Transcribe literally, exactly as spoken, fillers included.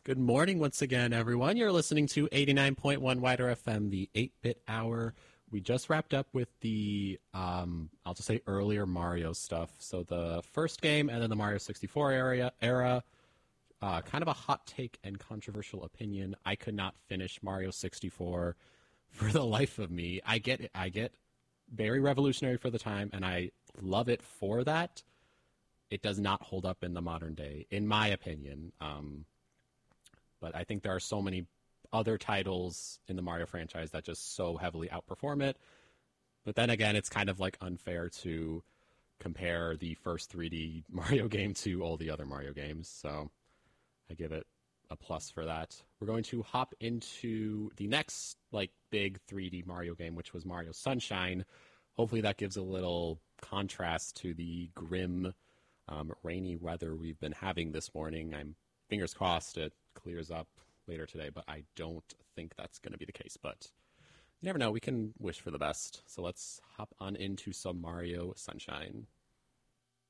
Good morning once again, everyone. You're listening to eighty-nine point one Wider F M, the eight-bit hour. We just wrapped up with the, um, I'll just say earlier Mario stuff. So the first game and then the Mario sixty-four area, era, uh, kind of a hot take and controversial opinion. I could not finish Mario sixty-four for the life of me. I get it. I get very revolutionary for the time, and I love it for that. It does not hold up in the modern day, in my opinion. Um, But I think there are so many other titles in the Mario franchise that just so heavily outperform it. But then again, it's kind of like unfair to compare the first three D Mario game to all the other Mario games. So I give it a plus for that. We're going to hop into the next like big three D Mario game, which was Mario Sunshine. Hopefully that gives a little contrast to the grim, um, rainy weather we've been having this morning. I'm fingers crossed it clears up later today, but I don't think that's going to be the case. But you never know. We can wish for the best. So let's hop on into some Mario Sunshine.